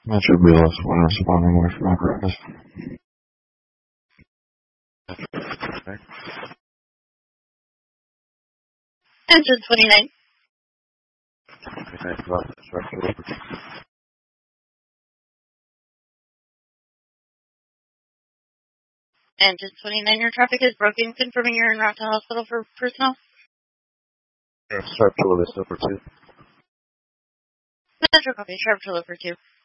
Metro BLS 1 responding with my breakfast. Engine 29. Engine 29, your traffic is broken, confirming you're en route to hospital for personnel. Sharp to list number 2. Metro copy, sharp to for 2.